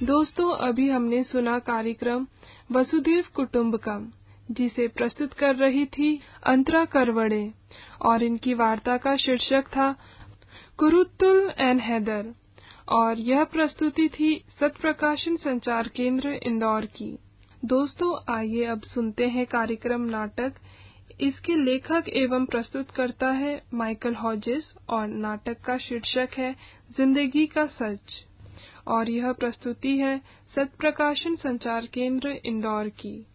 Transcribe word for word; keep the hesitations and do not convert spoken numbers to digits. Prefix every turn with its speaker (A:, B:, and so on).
A: दोस्तों, अभी हमने सुना कार्यक्रम वसुधैव कुटुंबकम, जिसे प्रस्तुत कर रही थी अंतरा करवड़े, और इनकी वार्ता का शीर्षक था कुरुत्तुल एंड हैदर, और यह प्रस्तुति थी सत्प्रकाशन संचार केंद्र इंदौर की। दोस्तों, आइए अब सुनते हैं कार्यक्रम नाटक। इसके लेखक एवं प्रस्तुतकर्ता है माइकल हॉजेस, और नाटक का शीर्षक है जिंदगी का सच, और यह प्रस्तुति है सत्प्रकाशन संचार केंद्र इंदौर की।